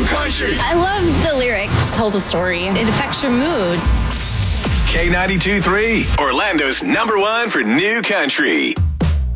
country. I love the lyrics. Tells a story. It affects your mood. K92.3, Orlando's #1 for new country.